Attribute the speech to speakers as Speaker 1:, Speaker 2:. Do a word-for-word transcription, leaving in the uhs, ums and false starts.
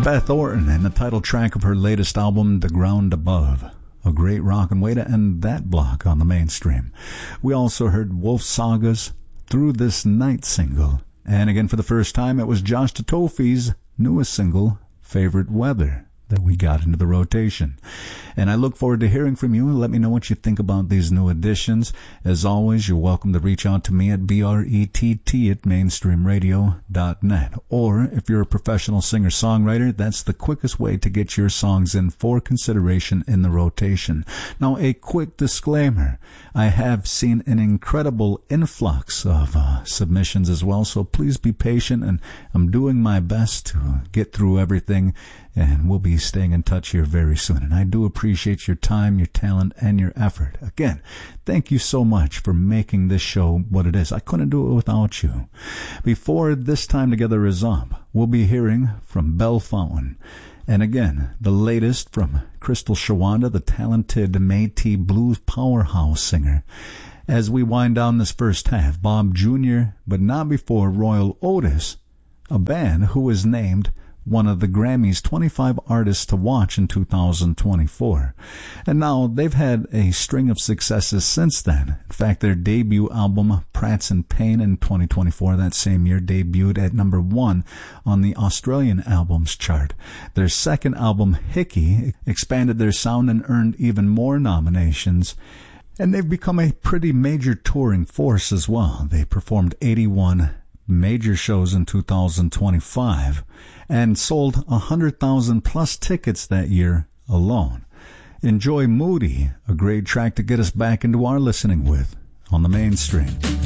Speaker 1: Beth Orton and the title track of her latest album, The Ground Above. A great rockin' way to end that block on the mainstream. We also heard Wolf Saga's Through This Night single. And again, for the first time, it was Josh Tatofi's newest single, Favorite Weather, that we got into the rotation. And I look forward to hearing from you. Let me know what you think about these new additions. As always, you're welcome to reach out to me at B R E T T at mainstream radio dot net. Or if you're a professional singer-songwriter, that's the quickest way to get your songs in for consideration in the rotation. Now, a quick disclaimer. I have seen an incredible influx of uh, submissions as well, so please be patient, and I'm doing my best to get through everything, and we'll be staying in touch here very soon. And I do appreciate your time, your talent, and your effort. Again, thank you so much for making this show what it is. I couldn't do it without you. Before this time together is up, we'll be hearing from Belle Fountain. And again, the latest from Crystal Shawanda, the talented Métis blues powerhouse singer. As we wind down this first half, Bob Junior, but not before Royal Otis, a band who was named one of the Grammy's twenty-five artists to watch in two thousand twenty-four. And now they've had a string of successes since then. In fact, their debut album, Prats and Pain, in twenty twenty-four, that same year, debuted at number one on the Australian albums chart. Their second album, Hickey, expanded their sound and earned even more nominations. And they've become a pretty major touring force as well. They performed eighty-one major shows in two thousand twenty-five and sold one hundred thousand plus tickets that year alone. Enjoy Moody, a great track to get us back into our listening with on the mainstream.